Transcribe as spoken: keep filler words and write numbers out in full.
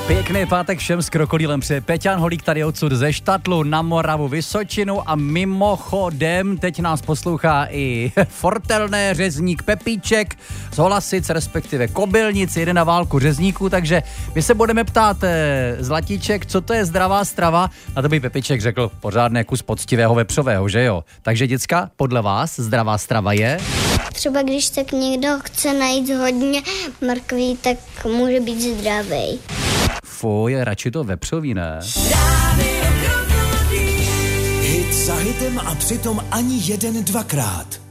Pěkný pátek všem s krokodýlem přeje Peťan Holík tady odsud ze Štatlu na Moravu Vysočinu a mimochodem teď nás poslouchá i Fortelné, řezník Pepíček z Holasic, respektive Kobylnic, jede na válku řezníků, takže my se budeme ptát eh, Zlatíček, co to je zdravá strava, a to by Pepíček řekl pořádný kus poctivého vepřového, že jo? Takže děcka, podle vás zdravá strava je? Třeba když tak někdo chce najít hodně mrkví, tak může být zdravý. Fuj, radši to vepřový, ne? Hit za hitem a přitom ani jeden dvakrát.